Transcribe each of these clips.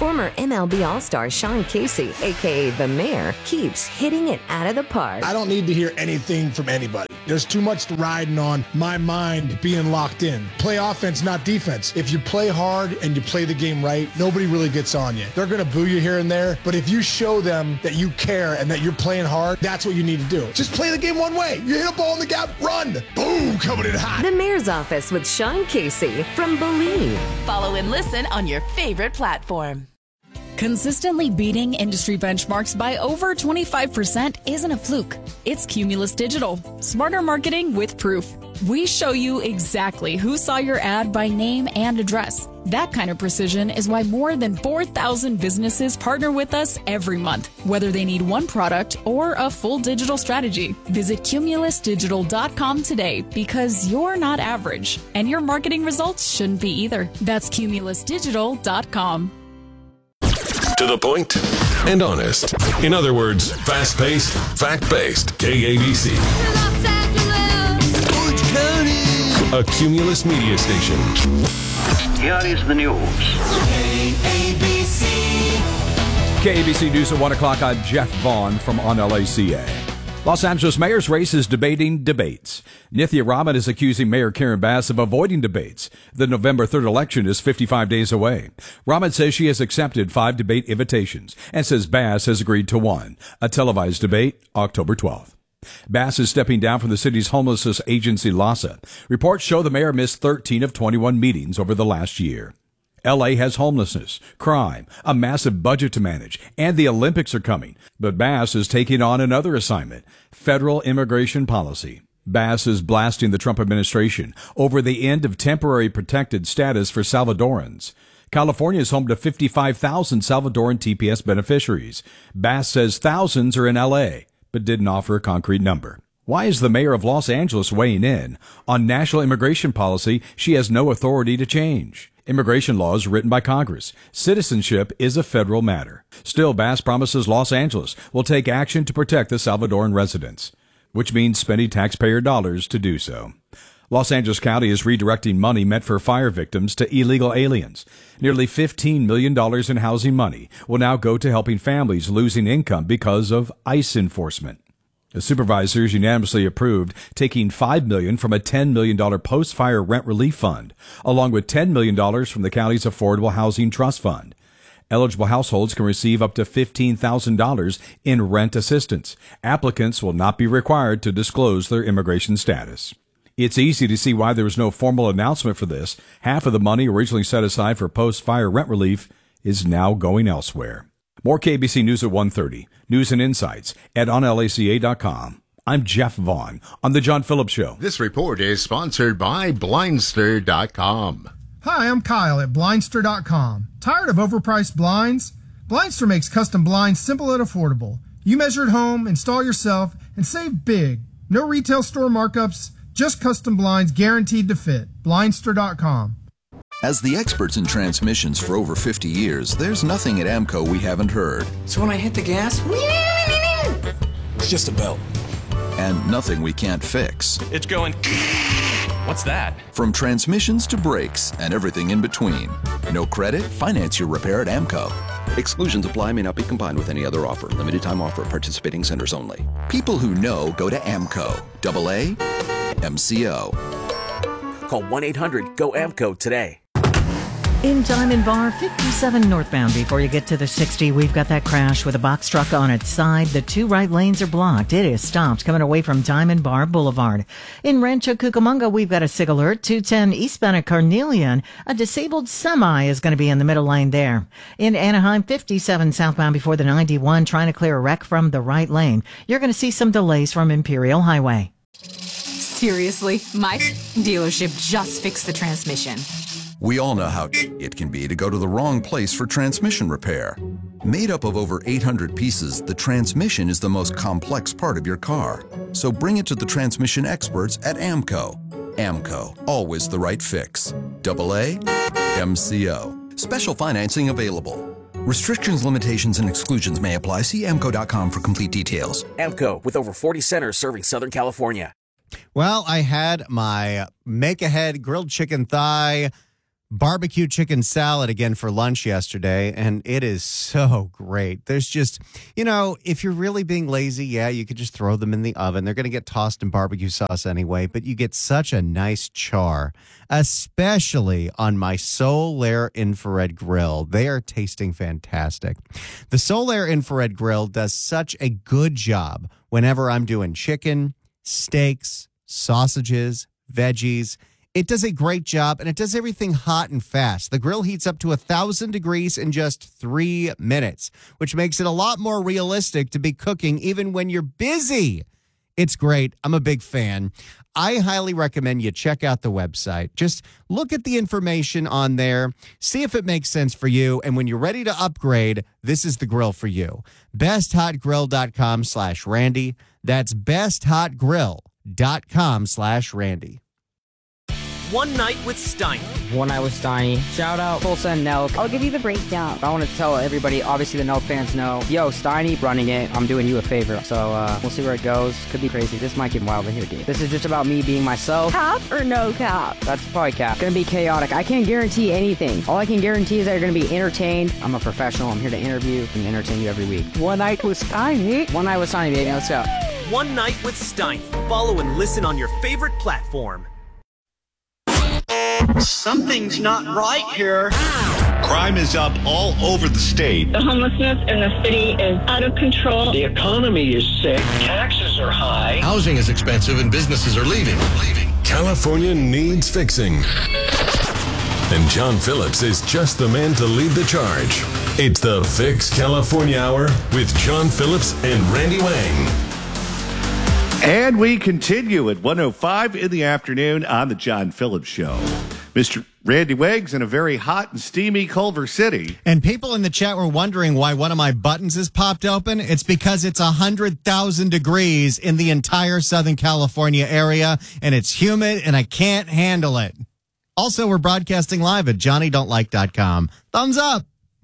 Former MLB All-Star Sean Casey, a.k.a. The Mayor, keeps hitting it out of the park. I don't need to hear anything from anybody. There's too much riding on my mind being locked in. Play offense, not defense. If you play hard and you play the game right, nobody really gets on you. They're going to boo you here and there, but if you show them that you care and that you're playing hard, that's what you need to do. Just play the game one way. You hit a ball in the gap, run. Boom, coming in hot. The Mayor's Office with Sean Casey from Believe. Follow and listen on your favorite platform. Consistently beating industry benchmarks by over 25% isn't a fluke. It's Cumulus Digital. Smarter marketing with proof. We show you exactly who saw your ad by name and address. That kind of precision is why more than 4,000 businesses partner with us every month, whether they need one product or a full digital strategy. Visit cumulusdigital.com today because you're not average, and your marketing results shouldn't be either. That's cumulusdigital.com. To the point and honest. In other words, fast-paced, fact-based. KABC. Los Angeles. Orange County. A Cumulus media station. Here is the news. KABC News at 1 o'clock. I'm Jeff Vaughn from On LACA. Los Angeles mayor's race is debating debates. Nithya Raman is accusing Mayor Karen Bass of avoiding debates. The November 3rd election is 55 days away. Raman says she has accepted 5 debate invitations and says Bass has agreed to one, a televised debate October 12th. Bass is stepping down from the city's homelessness agency, LAHSA. Reports show the mayor missed 13 of 21 meetings over the last year. L.A. has homelessness, crime, a massive budget to manage, and the Olympics are coming. But Bass is taking on another assignment, federal immigration policy. Bass is blasting the Trump administration over the end of temporary protected status for Salvadorans. California is home to 55,000 Salvadoran TPS beneficiaries. Bass says thousands are in L.A., but didn't offer a concrete number. Why is the mayor of Los Angeles weighing in on national immigration policy she has no authority to change? Immigration laws written by Congress. Citizenship is a federal matter. Still, Bass promises Los Angeles will take action to protect the Salvadoran residents, which means spending taxpayer dollars to do so. Los Angeles County is redirecting money meant for fire victims to illegal aliens. Nearly $15 million in housing money will now go to helping families losing income because of ICE enforcement. The supervisors unanimously approved taking $5 million from a $10 million post-fire rent relief fund, along with $10 million from the county's Affordable Housing Trust Fund. Eligible households can receive up to $15,000 in rent assistance. Applicants will not be required to disclose their immigration status. It's easy to see why there was no formal announcement for this. Half of the money originally set aside for post-fire rent relief is now going elsewhere. More KBC News at 1:30. News and insights at onlaca.com. I'm Jeff Vaughn on The John Phillips Show. This report is sponsored by Blindster.com. Hi, I'm Kyle at Blindster.com. Tired of overpriced blinds? Blindster makes custom blinds simple and affordable. You measure at home, install yourself, and save big. No retail store markups, just custom blinds guaranteed to fit. Blindster.com. As the experts in transmissions for over 50 years, there's nothing at AMCO we haven't heard. So when I hit the gas, it's just a belt. And nothing we can't fix. It's going... What's that? From transmissions to brakes and everything in between. No credit? Finance your repair at AMCO. Exclusions apply, may not be combined with any other offer. Limited time offer. Participating centers only. People who know go to AMCO. AA MCO. Call 1-800-GO-AMCO today. In Diamond Bar, 57 northbound before you get to the 60. We've got that crash with a box truck on its side. The 2 right lanes are blocked. It is stopped coming away from Diamond Bar Boulevard. In Rancho Cucamonga, we've got a SIG alert. 210 eastbound at Carnelian. A disabled semi is going to be in the middle lane there. In Anaheim, 57 southbound before the 91, trying to clear a wreck from the right lane. You're going to see some delays from Imperial Highway. Seriously, my dealership just fixed the transmission. We all know how it can be to go to the wrong place for transmission repair. Made up of over 800 pieces, the transmission is the most complex part of your car. So bring it to the transmission experts at AMCO. AMCO, always the right fix. AA MCO. Special financing available. Restrictions, limitations, and exclusions may apply. See AMCO.com for complete details. AMCO, with over 40 centers serving Southern California. Well, I had my make-ahead grilled chicken thigh barbecue chicken salad again for lunch yesterday, and it is so great. There's just, if you're really being lazy, you could just throw them in the oven. They're going to get tossed in barbecue sauce anyway, but you get such a nice char, especially on my Solaire infrared grill. They are tasting fantastic. The Solaire infrared grill does such a good job whenever I'm doing chicken, steaks, sausages, veggies. It does a great job, and it does everything hot and fast. The grill heats up to 1,000 degrees in just 3 minutes, which makes it a lot more realistic to be cooking even when you're busy. It's great. I'm a big fan. I highly recommend you check out the website. Just look at the information on there, see if it makes sense for you, and when you're ready to upgrade, this is the grill for you. BestHotGrill.com/Randy. That's BestHotGrill.com/Randy. One Night with Steiny. One Night with Steiny. Shout out Tulsa and Nelk. I'll give you the breakdown. I want to tell everybody, obviously the Nelk fans know, yo, Steiny running it. I'm doing you a favor. So we'll see where it goes. Could be crazy. This might get wild in here, dude. This is just about me being myself. Cap or no cap? That's probably cap. Gonna be chaotic. I can't guarantee anything. All I can guarantee is that you're gonna be entertained. I'm a professional. I'm here to interview and entertain you every week. One Night with Steiny. One Night with Steiny, baby. Let's go. One Night with Steiny. Follow and listen on your favorite platform. Something's not right here. Crime is up all over the state. The homelessness in the city is out of control. The economy is sick. Taxes are high. Housing is expensive and businesses are leaving. California needs fixing. And John Phillips is just the man to lead the charge. It's the Fix California Hour with John Phillips and Randy Wang. And we continue at 1:05 in the afternoon on the John Phillips Show. Mr. Randy Wag's in a very hot and steamy Culver City. And people in the chat were wondering why one of my buttons is popped open. It's because it's 100,000 degrees in the entire Southern California area, and it's humid, and I can't handle it. Also, we're broadcasting live at JohnnyDon'tLike.com. Thumbs up.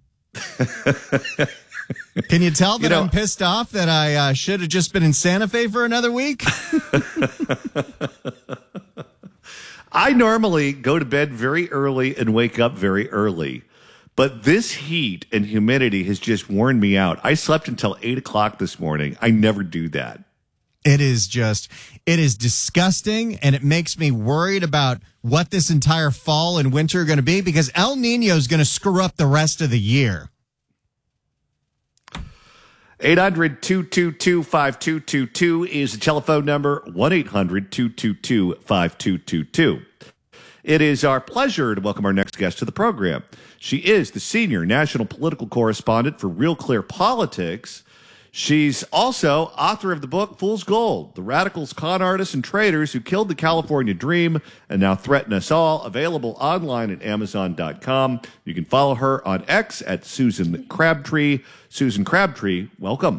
Can you tell that I'm pissed off that I should have just been in Santa Fe for another week? I normally go to bed very early and wake up very early, but this heat and humidity has just worn me out. I slept until 8 o'clock this morning. I never do that. It is disgusting, and it makes me worried about what this entire fall and winter are going to be, because El Nino is going to screw up the rest of the year. 800-222-5222 is the telephone number, 1-800-222-5222. It is our pleasure to welcome our next guest to the program. She is the senior national political correspondent for Real Clear Politics. She's also author of the book Fool's Gold, The Radicals, Con Artists, and Traitors Who Killed the California Dream and Now Threaten Us All, available online at Amazon.com. You can follow her on X at Susan Crabtree. Susan Crabtree, welcome.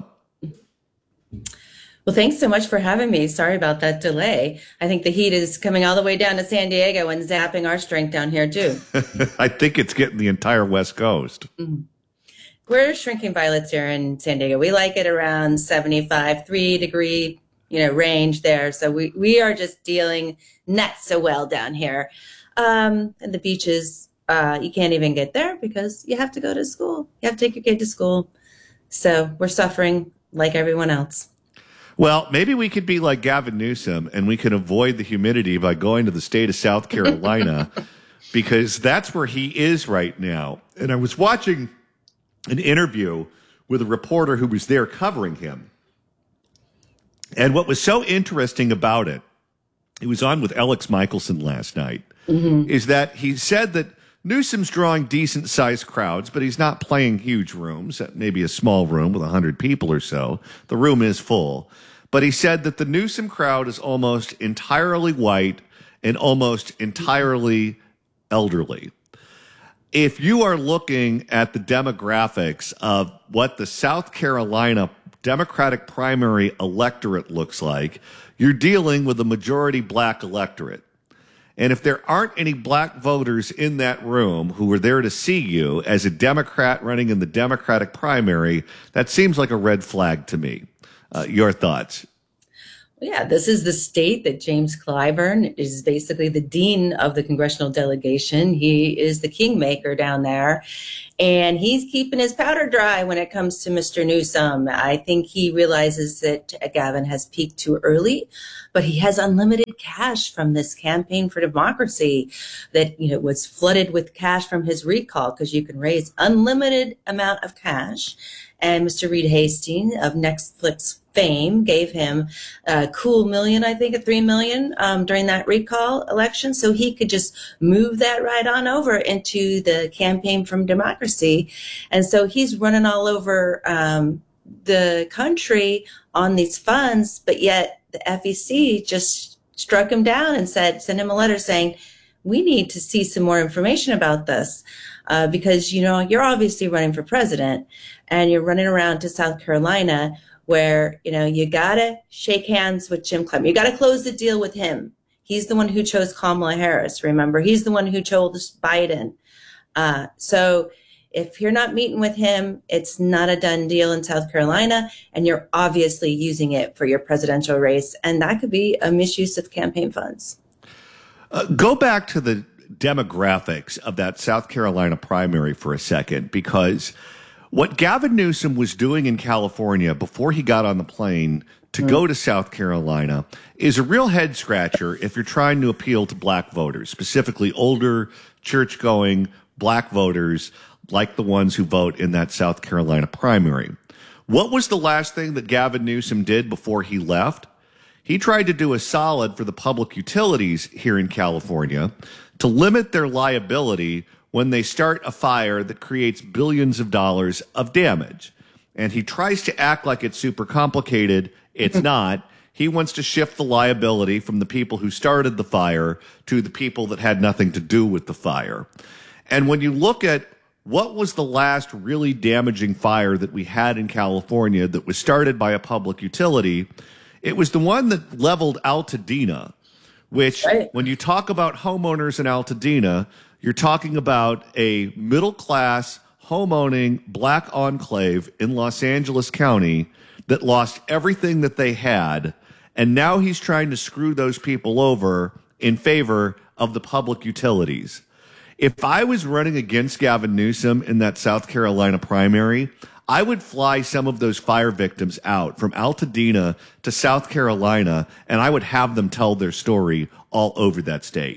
Well, thanks so much for having me. Sorry about that delay. I think the heat is coming all the way down to San Diego and zapping our strength down here, too. I think it's getting the entire West Coast. Mm-hmm. We're shrinking violets here in San Diego. We like it around 75, 3-degree, range there. So we are just dealing not so well down here. And the beaches, you can't even get there because you have to go to school. You have to take your kid to school. So we're suffering like everyone else. Well, maybe we could be like Gavin Newsom and we can avoid the humidity by going to the state of South Carolina because that's where he is right now. And I was watching an interview with a reporter who was there covering him. And what was so interesting about it, he was on with Alex Michelson last night, is that he said that Newsom's drawing decent-sized crowds, but he's not playing huge rooms, maybe a small room with 100 people or so. The room is full. But he said that the Newsom crowd is almost entirely white and almost entirely elderly. If you are looking at the demographics of what the South Carolina Democratic primary electorate looks like, you're dealing with a majority black electorate. And if there aren't any black voters in that room who are there to see you as a Democrat running in the Democratic primary, that seems like a red flag to me. Your thoughts? Yeah, this is the state that James Clyburn is basically the dean of the congressional delegation. He is the kingmaker down there, and he's keeping his powder dry when it comes to Mr. Newsom. I think he realizes that Gavin has peaked too early, but he has unlimited cash from this campaign for democracy that, you know, was flooded with cash from his recall, because you can raise unlimited amount of cash. And Mr. Reed Hastings of Netflix fame gave him a cool million, I think, $3 million during that recall election. So he could just move that right on over into the campaign from democracy. And so he's running all over the country on these funds, but yet the FEC just struck him down and said, send him a letter saying, we need to see some more information about this. Because, you know, you're obviously running for president and you're running around to South Carolina where, you know, you got to shake hands with Jim Clyburn. You got to close the deal with him. He's the one who chose Kamala Harris, remember? He's the one who chose Biden. So if you're not meeting with him, it's not a done deal in South Carolina, and you're obviously using it for your presidential race. And that could be a misuse of campaign funds. Go back to the demographics of that South Carolina primary for a second, because what Gavin Newsom was doing in California before he got on the plane to go to South Carolina is a real head scratcher if you're trying to appeal to black voters, specifically older, church-going black voters like the ones who vote in that South Carolina primary. What was the last thing that Gavin Newsom did before he left? He tried to do a solid for the public utilities here in California to limit their liability when they start a fire that creates billions of dollars of damage. And he tries to act like it's super complicated. It's not. He wants to shift the liability from the people who started the fire to the people that had nothing to do with the fire. And when you look at what was the last really damaging fire that we had in California that was started by a public utility, it was the one that leveled Altadena, which when you talk about homeowners in Altadena, you're talking about a middle-class, home-owning black enclave in Los Angeles County that lost everything that they had, and now he's trying to screw those people over in favor of the public utilities. If I was running against Gavin Newsom in that South Carolina primary, I would fly some of those fire victims out from Altadena to South Carolina, and I would have them tell their story all over that state.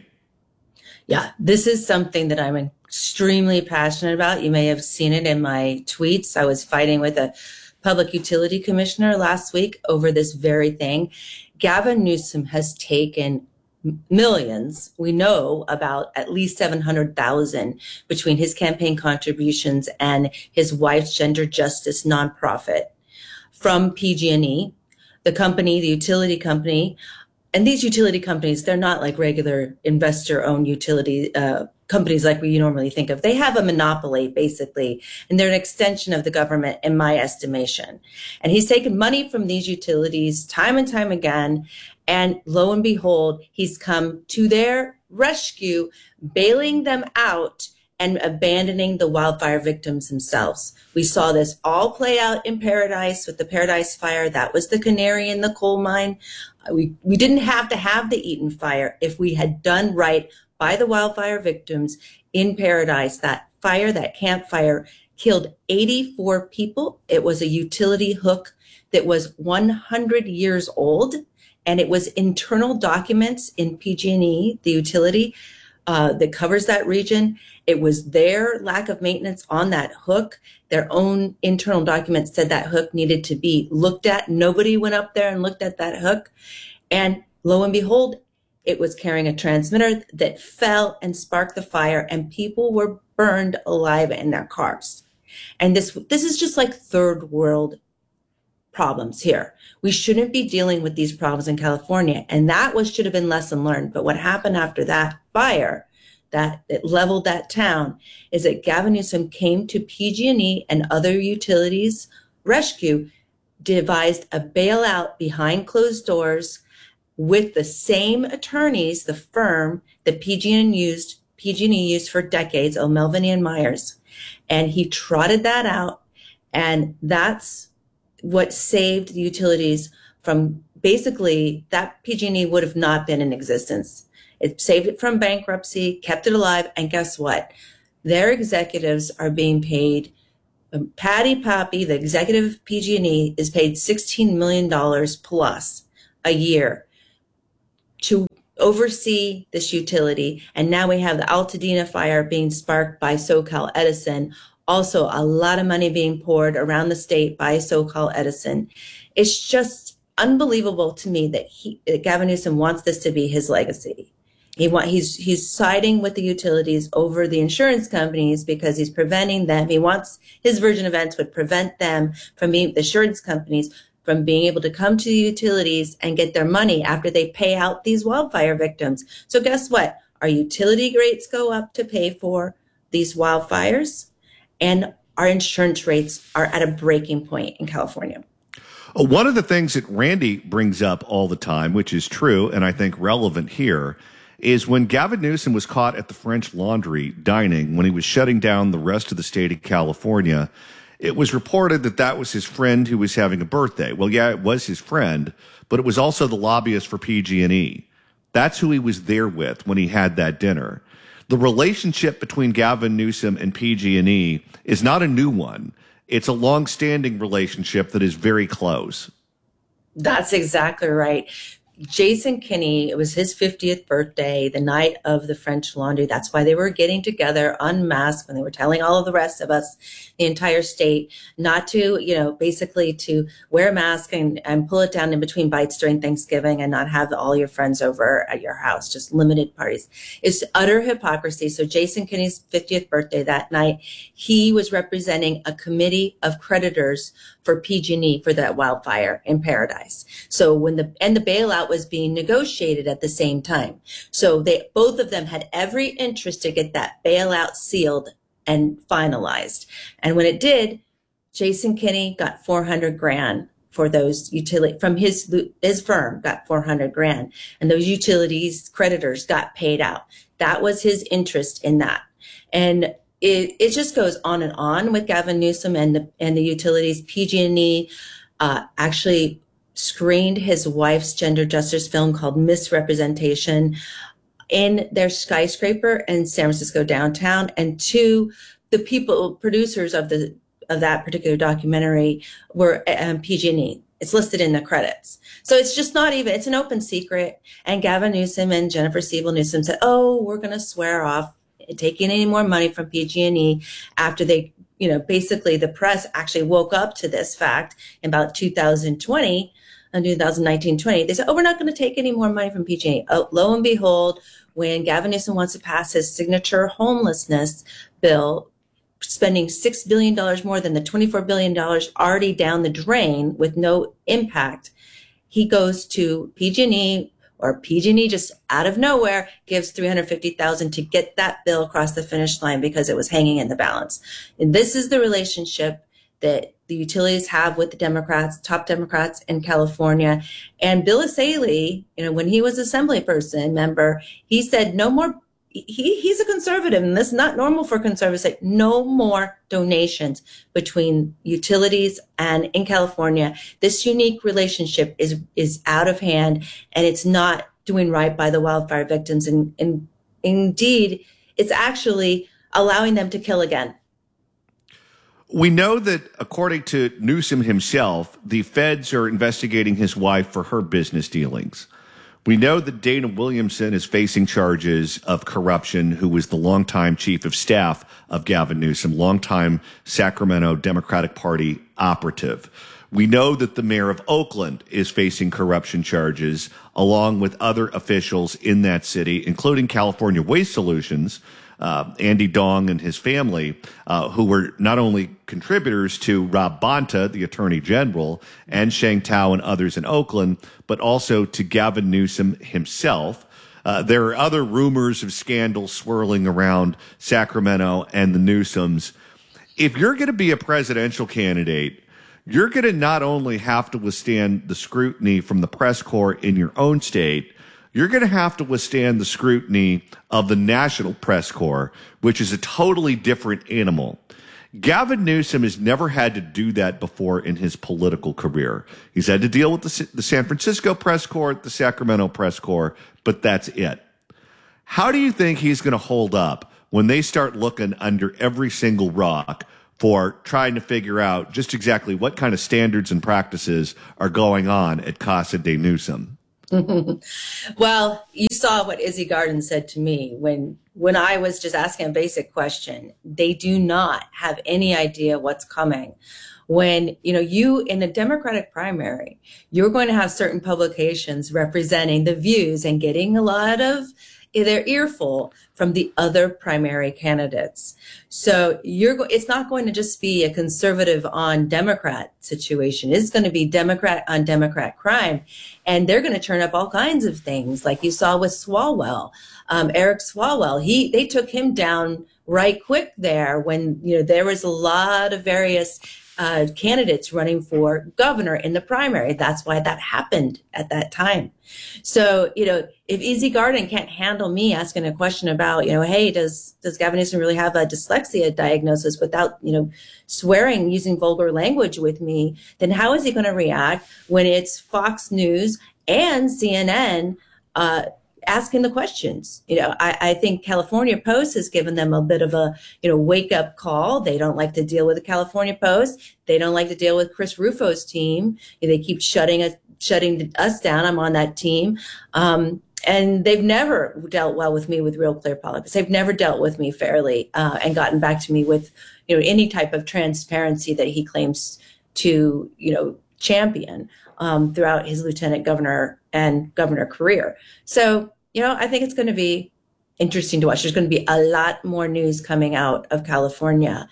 Yeah, this is something that I'm extremely passionate about. You may have seen it in my tweets. I was fighting with a public utility commissioner last week over this very thing. Gavin Newsom has taken millions. We know about at least 700,000 between his campaign contributions and his wife's gender justice nonprofit from PG&E, the company, the utility company. And these utility companies, they're not like regular investor-owned utility companies like we normally think of. They have a monopoly, basically, and they're an extension of the government, in my estimation. And he's taken money from these utilities time and time again, and lo and behold, he's come to their rescue, bailing them out and abandoning the wildfire victims themselves. We saw this all play out in Paradise with the Paradise Fire. That was the canary in the coal mine. We didn't have to have the Eaton Fire if we had done right by the wildfire victims in Paradise. That fire, that campfire, killed 84 people. It was a utility hook that was 100 years old, and it was internal documents in PG&E, the utility that covers that region. It was their lack of maintenance on that hook. Their own internal documents said that hook needed to be looked at. Nobody went up there and looked at that hook. And lo and behold, it was carrying a transmitter that fell and sparked the fire, and people were burned alive in their cars. And this is just like third world problems here. We shouldn't be dealing with these problems in California. And that should have been lesson learned. But what happened after that fire, that it leveled that town, is that Gavin Newsom came to PG&E and other utilities rescue, devised a bailout behind closed doors with the same attorneys, the firm that PG&E used for decades, O'Melveny and Myers. And he trotted that out, and that's what saved the utilities from basically that PG&E would have not been in existence. It saved it from bankruptcy, kept it alive, and guess what? Their executives are being paid. Patty Poppy, the executive of PG&E, is paid $16 million plus a year to oversee this utility. And now we have the Altadena fire being sparked by SoCal Edison. Also, a lot of money being poured around the state by SoCal Edison. It's just unbelievable to me that Gavin Newsom wants this to be his legacy. He's siding with the utilities over the insurance companies because he's preventing them. He wants his version of events would prevent them from being the insurance companies from being able to come to the utilities and get their money after they pay out these wildfire victims. So guess what? Our utility rates go up to pay for these wildfires, and our insurance rates are at a breaking point in California. One of the things that Randy brings up all the time, which is true and I think relevant here, is when Gavin Newsom was caught at the French Laundry dining when he was shutting down the rest of the state of California, it was reported that that was his friend who was having a birthday. Well, yeah, it was his friend, but it was also the lobbyist for PG&E. That's who he was there with when he had that dinner. The relationship between Gavin Newsom and PG&E is not a new one. It's a long-standing relationship that is very close. That's exactly right. Jason Kinney, it was his 50th birthday, the night of the French Laundry. That's why they were getting together unmasked when they were telling all of the rest of us, the entire state, not to, basically to wear a mask and pull it down in between bites during Thanksgiving and not have all your friends over at your house, just limited parties. It's utter hypocrisy. So Jason Kinney's 50th birthday that night, he was representing a committee of creditors for PG&E for that wildfire in Paradise. So when the bailout was being negotiated at the same time. So both of them had every interest to get that bailout sealed and finalized. And when it did, Jason Kinney got $400,000 for those utility from his firm got $400,000, and those utilities creditors got paid out. That was his interest in that. And it just goes on and on with Gavin Newsom and the utilities. PG&E actually screened his wife's gender justice film called Misrepresentation in their skyscraper in San Francisco downtown. And the producers of that particular documentary were PG&E. It's listed in the credits. So it's just it's an open secret. And Gavin Newsom and Jennifer Siebel Newsom said, oh, we're going to swear off taking any more money from PG&E after they, basically the press actually woke up to this fact in about 2019, 20. They said, oh, we're not going to take any more money from PG&E. Oh, lo and behold, when Gavin Newsom wants to pass his signature homelessness bill, spending $6 billion more than the $24 billion already down the drain with no impact, he goes to PG&E, or PG&E just out of nowhere gives $350,000 to get that bill across the finish line because it was hanging in the balance. And this is the relationship that the utilities have with the Democrats, top Democrats in California. And Bill Essayli, when he was assembly person member, he said no more. He's a conservative, and this is not normal for conservatives. Like, no more donations between utilities and in California. This unique relationship is out of hand, and it's not doing right by the wildfire victims. And indeed, it's actually allowing them to kill again. We know that, according to Newsom himself, the feds are investigating his wife for her business dealings. We know that Dana Williamson is facing charges of corruption, who was the longtime chief of staff of Gavin Newsom, longtime Sacramento Democratic Party operative. We know that the mayor of Oakland is facing corruption charges, along with other officials in that city, including California Waste Solutions, Andy Dong and his family, who were not only contributors to Rob Bonta, the attorney general, and Sheng Tao and others in Oakland, but also to Gavin Newsom himself. There are other rumors of scandals swirling around Sacramento and the Newsoms. If you're going to be a presidential candidate, you're going to not only have to withstand the scrutiny from the press corps in your own state, you're going to have to withstand the scrutiny of the national press corps, which is a totally different animal. Gavin Newsom has never had to do that before in his political career. He's had to deal with the San Francisco press corps, the Sacramento press corps, but that's it. How do you think he's going to hold up when they start looking under every single rock for trying to figure out just exactly what kind of standards and practices are going on at Casa de Newsom? Well, you saw what Izzy Garden said to me when I was just asking a basic question. They do not have any idea what's coming. When, you in the Democratic primary, you're going to have certain publications representing the views and getting a lot of their earful from the other primary candidates. So it's not going to just be a conservative on Democrat situation. It's going to be Democrat on Democrat crime. And they're going to turn up all kinds of things like you saw with Swalwell, Eric Swalwell. They took him down right quick there when, there was a lot of various candidates running for governor in the primary. That's why that happened at that time. So, if Izzy Garden can't handle me asking a question about, hey, does Gavin Newsom really have a dyslexia diagnosis without, swearing, using vulgar language with me, then how is he going to react when it's Fox News and CNN asking the questions? I think California Post has given them a bit of a, wake up call. They don't like to deal with the California Post. They don't like to deal with Chris Rufo's team. They keep shutting us down. I'm on that team. And they've never dealt well with me with Real Clear Politics. They've never dealt with me fairly and gotten back to me with, any type of transparency that he claims to, champion throughout his lieutenant governor and governor career. So, I think it's going to be interesting to watch. There's going to be a lot more news coming out of California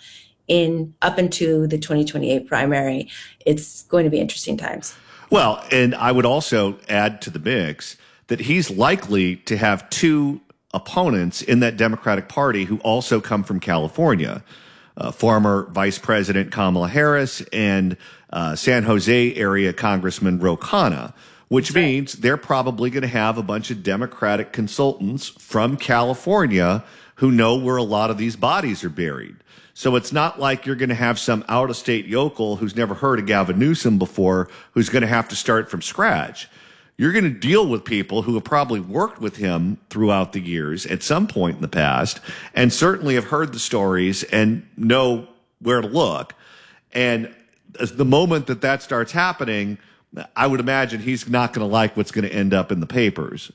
up into the 2028 primary. It's going to be interesting times. Well, and I would also add to the mix that he's likely to have two opponents in that Democratic Party who also come from California. Former Vice President Kamala Harris and San Jose area Congressman Ro Khanna, which means they're probably going to have a bunch of Democratic consultants from California who know where a lot of these bodies are buried. So it's not like you're going to have some out-of-state yokel who's never heard of Gavin Newsom before who's going to have to start from scratch. You're going to deal with people who have probably worked with him throughout the years at some point in the past and certainly have heard the stories and know where to look. And the moment that starts happening, I would imagine he's not going to like what's going to end up in the papers.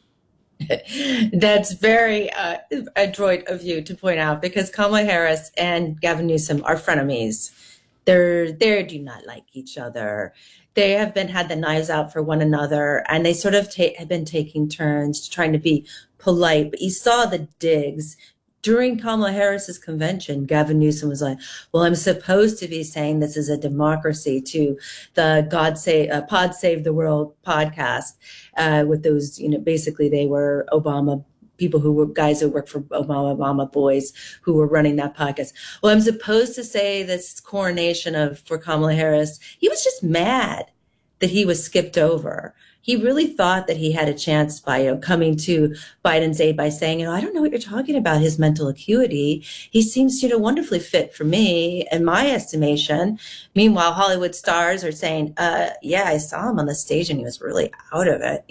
That's very adroit of you to point out, because Kamala Harris and Gavin Newsom are frenemies. They do not like each other. They have had the knives out for one another, and they sort of have been taking turns trying to be polite. But you saw the digs. During Kamala Harris's convention, Gavin Newsom was like, well, I'm supposed to be saying this is a democracy to the Pod Save the World podcast with those, basically they were Obama people who were guys who worked for Obama boys who were running that podcast. Well, I'm supposed to say this coronation for Kamala Harris. He was just mad that he was skipped over. He really thought that he had a chance by coming to Biden's aid by saying, I don't know what you're talking about, his mental acuity. He seems, wonderfully fit for me, in my estimation. Meanwhile, Hollywood stars are saying, yeah, I saw him on the stage and he was really out of it,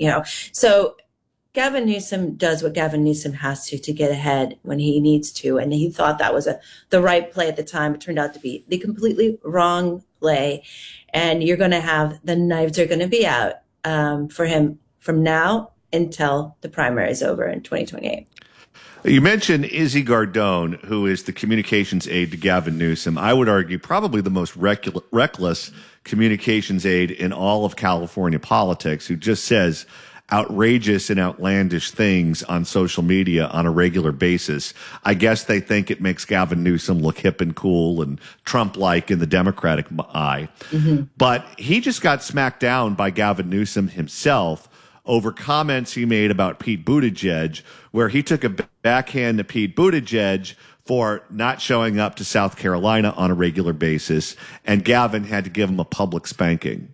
So Gavin Newsom does what Gavin Newsom has to get ahead when he needs to. And he thought that was the right play at the time. It turned out to be the completely wrong play. And you're going to have the knives are going to be out for him from now until the primary is over in 2028. You mentioned Izzy Garden, who is the communications aide to Gavin Newsom. I would argue probably the most reckless communications aide in all of California politics, who just says outrageous and outlandish things on social media on a regular basis. I guess they think it makes Gavin Newsom look hip and cool and Trump-like in the Democratic eye. Mm-hmm. But he just got smacked down by Gavin Newsom himself over comments he made about Pete Buttigieg, where he took a backhand to Pete Buttigieg for not showing up to South Carolina on a regular basis, and Gavin had to give him a public spanking.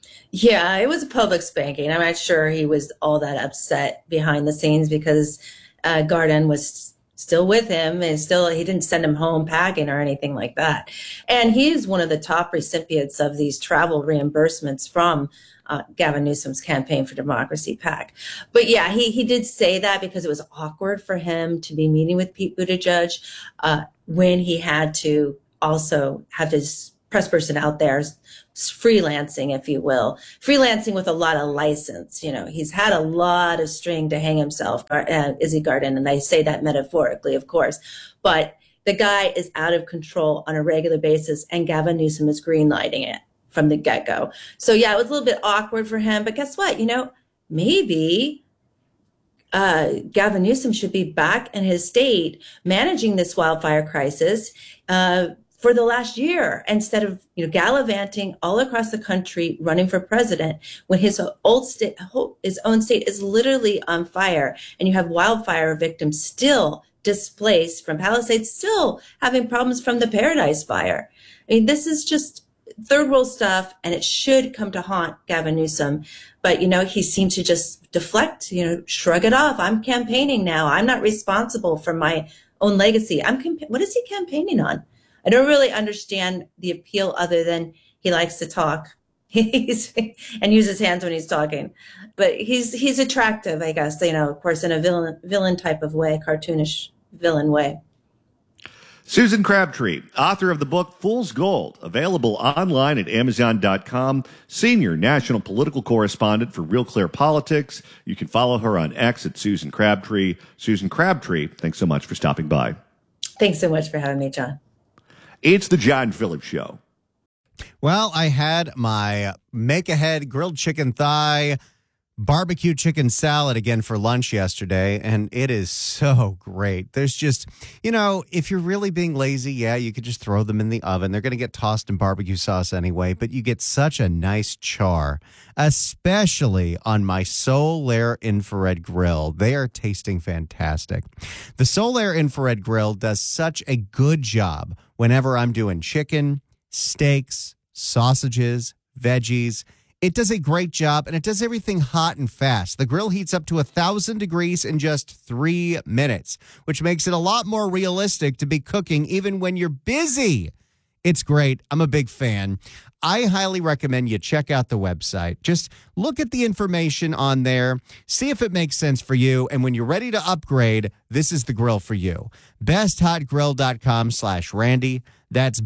Yeah, it was a public spanking. I'm not sure he was all that upset behind the scenes because Garden was still with him, and he didn't send him home packing or anything like that. And he is one of the top recipients of these travel reimbursements from Gavin Newsom's Campaign for Democracy PAC. But yeah, he did say that because it was awkward for him to be meeting with Pete Buttigieg when he had to also have his press person out there freelancing, if you will, freelancing with a lot of license. He's had a lot of string to hang himself, Izzy Garden, and I say that metaphorically, of course, but the guy is out of control on a regular basis, and Gavin Newsom is greenlighting it from the get-go. So yeah, it was a little bit awkward for him, but guess what? Maybe Gavin Newsom should be back in his state managing this wildfire crisis for the last year, instead of gallivanting all across the country running for president when his own state is literally on fire, and you have wildfire victims still displaced from Palisades, still having problems from the Paradise Fire. I mean, this is just third world stuff, and it should come to haunt Gavin Newsom. But, he seems to just deflect, shrug it off. I'm campaigning now. I'm not responsible for my own legacy. What is he campaigning on? I don't really understand the appeal other than he likes to talk and use his hands when he's talking. But he's attractive, I guess, of course, in a villain type of way, cartoonish villain way. Susan Crabtree, author of the book Fool's Gold, available online at Amazon.com, senior national political correspondent for Real Clear Politics. You can follow her on X at Susan Crabtree. Susan Crabtree, thanks so much for stopping by. Thanks so much for having me, John. It's the John Phillips Show. Well, I had my make-ahead grilled chicken thigh barbecue chicken salad again for lunch yesterday, and it is so great. There's just, if you're really being lazy, yeah, you could just throw them in the oven. They're going to get tossed in barbecue sauce anyway, but you get such a nice char, especially on my Solaire infrared grill. They are tasting fantastic. The Solaire infrared grill does such a good job whenever I'm doing chicken, steaks, sausages, veggies. It does a great job, and it does everything hot and fast. The grill heats up to 1,000 degrees in just 3 minutes, which makes it a lot more realistic to be cooking even when you're busy. It's great. I'm a big fan. I highly recommend you check out the website. Just look at the information on there, see if it makes sense for you, and when you're ready to upgrade, this is the grill for you. BestHotGrill.com/Randy. That's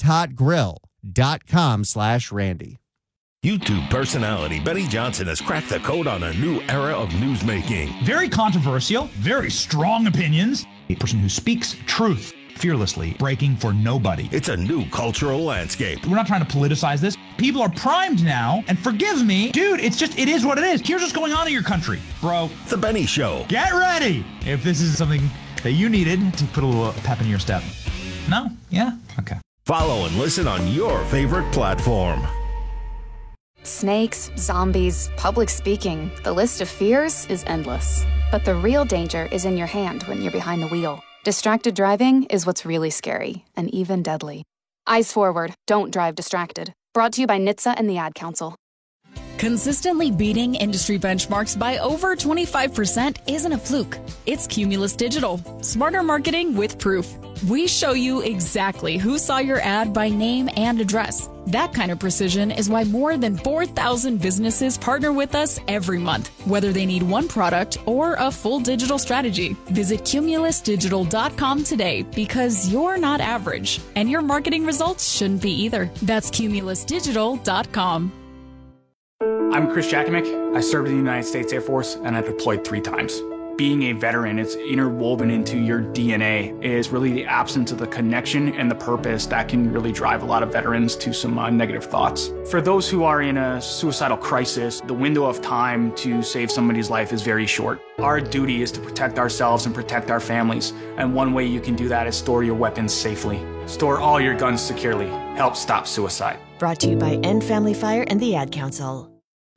BestHotGrill.com/Randy. YouTube personality Benny Johnson has cracked the code on a new era of newsmaking. Very controversial, very strong opinions. A person who speaks truth fearlessly, breaking for nobody. It's a new cultural landscape. We're not trying to politicize this. People are primed now, and forgive me, dude, it is what it is. Here's what's going on in your country, bro. The Benny Show. Get ready if this is something that you needed to put a little pep in your step. No? Yeah? Okay. Follow and listen on your favorite platform. Snakes, zombies, public speaking. The list of fears is endless. But the real danger is in your hand when you're behind the wheel. Distracted driving is what's really scary and even deadly. Eyes forward, don't drive distracted. Brought to you by NHTSA and the Ad Council. Consistently beating industry benchmarks by over 25% isn't a fluke. It's Cumulus Digital. Smarter marketing with proof. We show you exactly who saw your ad by name and address. That kind of precision is why more than 4,000 businesses partner with us every month, whether they need one product or a full digital strategy. Visit cumulusdigital.com today because you're not average, and your marketing results shouldn't be either. That's cumulusdigital.com. I'm Chris Jakovic. I served in the United States Air Force, and I deployed 3 times. Being a veteran, it's interwoven into your DNA. It is really the absence of the connection and the purpose that can really drive a lot of veterans to some negative thoughts. For those who are in a suicidal crisis, the window of time to save somebody's life is very short. Our duty is to protect ourselves and protect our families, and one way you can do that is store your weapons safely. Store all your guns securely. Help stop suicide. Brought to you by End Family Fire and the Ad Council.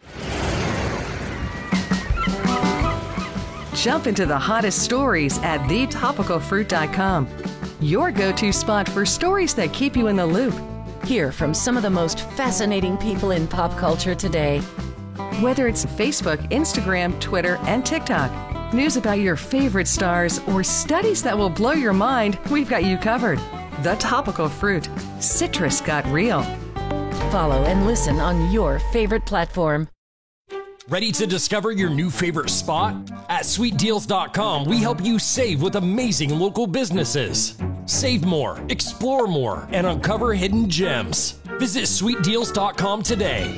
Jump into the hottest stories at thetopicalfruit.com. Your go-to spot for stories that keep you in the loop. Hear from some of the most fascinating people in pop culture today. Whether it's Facebook, Instagram, Twitter, and TikTok. news about your favorite stars, or studies that will blow your mind, we've got you covered. The Topical Fruit. Citrus got real. Follow and listen on your favorite platform. Ready to discover your new favorite spot? At sweetdeals.com, we help you save with amazing local businesses. Save more, explore more, and uncover hidden gems. Visit sweetdeals.com today.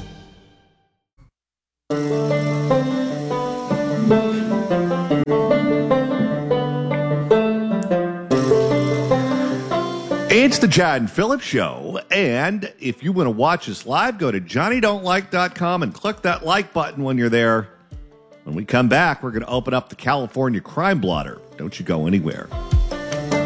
It's the John and Philip Show, and if you want to watch us live, go to johnnydon'tlike.com and click that like button when you're there. When we come back, we're going to open up the California Crime Blotter. Don't you go anywhere.